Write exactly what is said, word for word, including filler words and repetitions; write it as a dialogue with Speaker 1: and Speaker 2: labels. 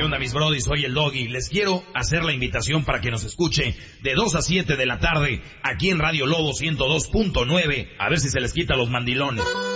Speaker 1: onda, mis brodis? Soy el Doggy. Les quiero hacer la invitación para que nos escuche de dos a siete de la tarde aquí en Radio Lobo ciento dos punto nueve. A ver si se les quita los mandilones.